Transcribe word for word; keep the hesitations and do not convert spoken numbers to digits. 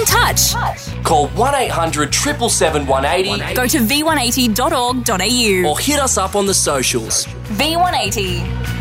in touch. Call one eight hundred seven seven seven one eight zero Go to v one eighty dot org dot a u or hit us up on the socials. V one eighty.